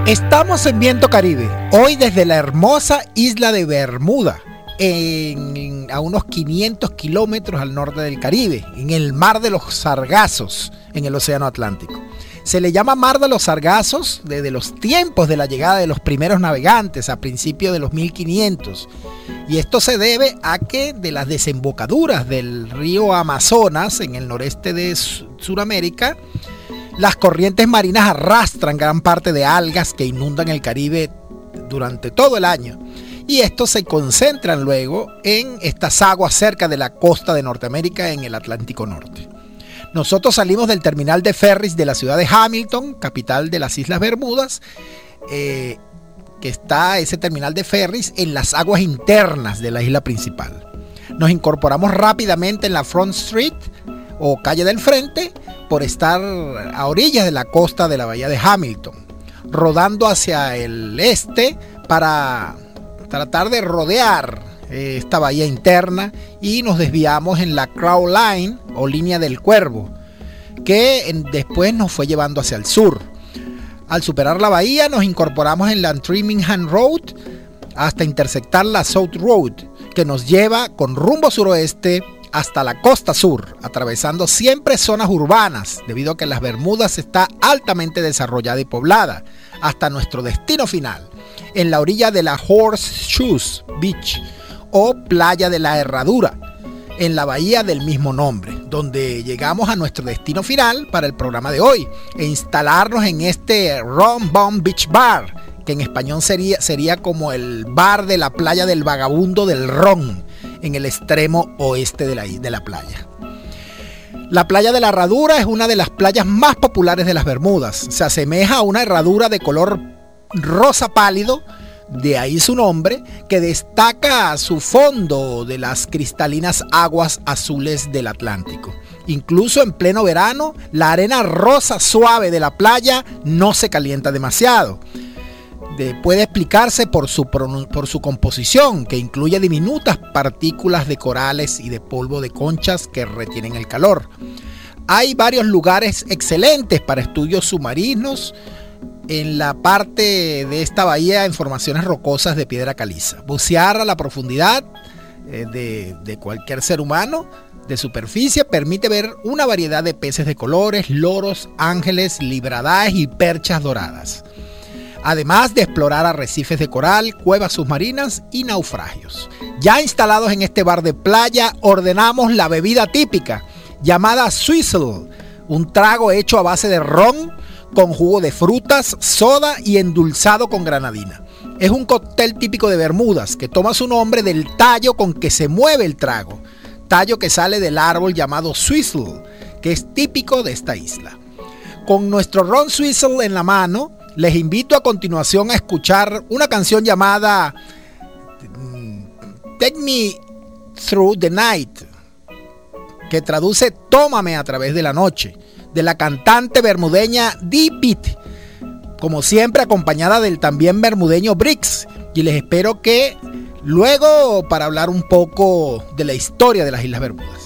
Estamos en Viento Caribe, hoy desde la hermosa isla de Bermuda, a unos 500 kilómetros al norte del Caribe, en el Mar de los Sargazos, en el Océano Atlántico. Se le llama Mar de los Sargazos desde los tiempos de la llegada de los primeros navegantes a principios de los 1500. Y esto se debe a que de las desembocaduras del río Amazonas en el noreste de Sudamérica, las corrientes marinas arrastran gran parte de algas que inundan el Caribe durante todo el año. Y estos se concentran luego en estas aguas cerca de la costa de Norteamérica en el Atlántico Norte. Nosotros salimos del terminal de ferries de la ciudad de Hamilton, capital de las Islas Bermudas, que está ese terminal de ferries en las aguas internas de la isla principal. Nos incorporamos rápidamente en la Front Street o calle del frente por estar a orillas de la costa de la bahía de Hamilton, rodando hacia el este para tratar de rodear esta bahía interna, y nos desviamos en la Crow Line o línea del Cuervo, que después nos fue llevando hacia el sur. Al superar la bahía nos incorporamos en la Trimingham Road hasta intersectar la South Road, que nos lleva con rumbo suroeste hasta la costa sur, atravesando siempre zonas urbanas, debido a que las Bermudas está altamente desarrollada y poblada, hasta nuestro destino final, en la orilla de la Horseshoes Beach o Playa de la Herradura, en la bahía del mismo nombre, donde llegamos a nuestro destino final para el programa de hoy, e instalarnos en este Rum Bum Beach Bar, que en español sería como el bar de la playa del vagabundo del ron, en el extremo oeste de la playa. La playa de la Herradura es una de las playas más populares de las Bermudas. Se asemeja a una herradura de color rosa pálido, de ahí su nombre, que destaca su fondo de las cristalinas aguas azules del Atlántico. Incluso en pleno verano, la arena rosa suave de la playa no se calienta demasiado. Puede explicarse por su composición, que incluye diminutas partículas de corales y de polvo de conchas que retienen el calor. Hay varios lugares excelentes para estudios submarinos en la parte de esta bahía, en formaciones rocosas de piedra caliza. Bucear a la profundidad de cualquier ser humano de superficie permite ver una variedad de peces de colores, loros, ángeles, libradaes y perchas doradas, además de explorar arrecifes de coral, cuevas submarinas y naufragios. Ya instalados en este bar de playa, ordenamos la bebida típica llamada Swizzle, un trago hecho a base de ron con jugo de frutas, soda y endulzado con granadina. Es un cóctel típico de Bermudas que toma su nombre del tallo con que se mueve el trago, tallo que sale del árbol llamado Swizzle, que es típico de esta isla. Con nuestro ron Swizzle en la mano, les invito a continuación a escuchar una canción llamada Take Me Through the Night, que traduce Tómame a través de la noche, de la cantante bermudeña Dee Pitt, como siempre acompañada del también bermudeño Briggs. Y les espero que luego para hablar un poco de la historia de las Islas Bermudas.